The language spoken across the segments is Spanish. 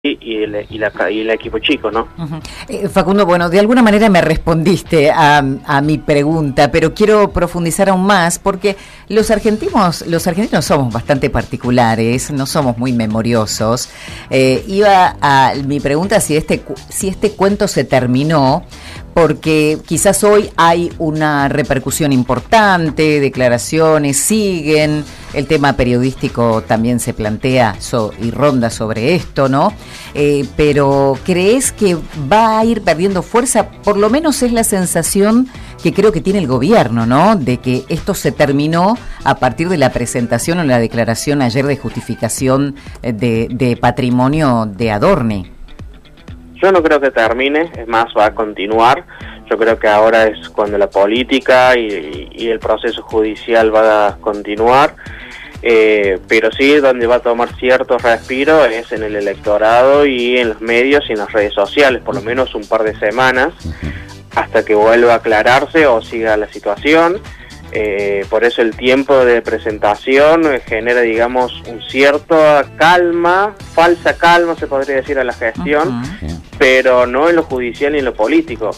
y el equipo chico, ¿no? Uh-huh. Facundo, bueno, de alguna manera me respondiste a mi pregunta, pero quiero profundizar aún más porque los argentinos somos bastante particulares, no somos muy memoriosos. Iba a mi pregunta si este cuento se terminó, porque quizás hoy hay una repercusión importante, declaraciones siguen, el tema periodístico también se plantea y ronda sobre esto, ¿no? Pero ¿crees que va a ir perdiendo fuerza? Por lo menos es la sensación que creo que tiene el gobierno, ¿no? De que esto se terminó a partir de la presentación o la declaración ayer de justificación de patrimonio de Adorni. Yo no creo que termine, es más, va a continuar. Yo creo que ahora es cuando la política y el proceso judicial va a continuar, pero sí donde va a tomar cierto respiro es en el electorado y en los medios y en las redes sociales, por lo menos un par de semanas, hasta que vuelva a aclararse o siga la situación. Por eso el tiempo de presentación genera, digamos, un cierto calma, falsa calma se podría decir a la gestión, pero no en lo judicial ni en lo político.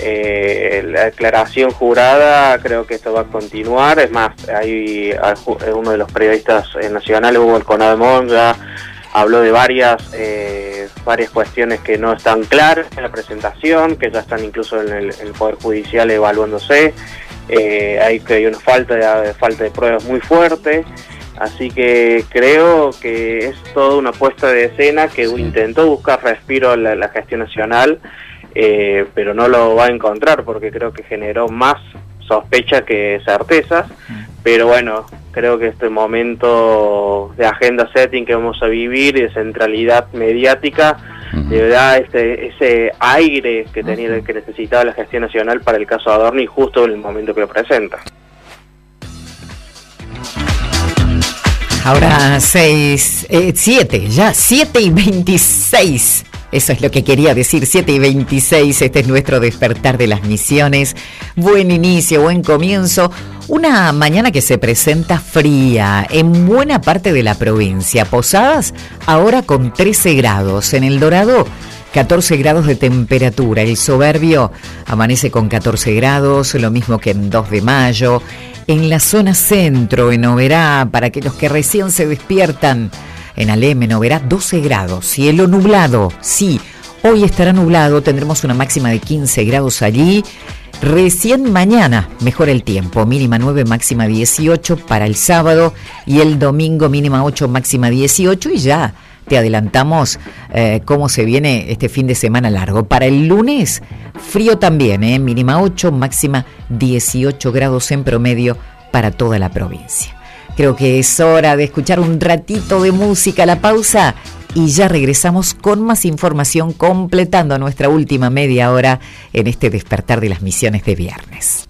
La declaración jurada, creo que esto va a continuar. Es más, hay uno de los periodistas nacionales, Hugo Alconada Monga, habló de varias cuestiones que no están claras en la presentación, que ya están incluso en el Poder Judicial evaluándose. Hay una falta de pruebas muy fuerte, así que creo que es toda una puesta de escena que intentó buscar respiro la gestión nacional, pero no lo va a encontrar porque creo que generó más sospecha que certezas. Pero bueno, creo que este momento de agenda setting que vamos a vivir y de centralidad mediática le da ese aire que necesitaba la gestión nacional para el caso Adorni justo en el momento que lo presenta. Ahora 7:26. Eso es lo que quería decir, 7:26, este es nuestro despertar de las misiones. Buen inicio, buen comienzo. Una mañana que se presenta fría en buena parte de la provincia. Posadas ahora con 13 grados. En El Dorado, 14 grados de temperatura. El Soberbio amanece con 14 grados, lo mismo que en 2 de mayo. En la zona centro, en Oberá, para aquellos que recién se despiertan, en Alem, en Oberá, 12 grados, cielo nublado, sí, hoy estará nublado, tendremos una máxima de 15 grados allí. Recién mañana mejora el tiempo, mínima 9, máxima 18 para el sábado, y el domingo mínima 8, máxima 18, y ya te adelantamos cómo se viene este fin de semana largo. Para el lunes, frío también, mínima 8, máxima 18 grados en promedio para toda la provincia. Creo que es hora de escuchar un ratito de música, la pausa, y ya regresamos con más información completando nuestra última media hora en este despertar de las misiones de viernes.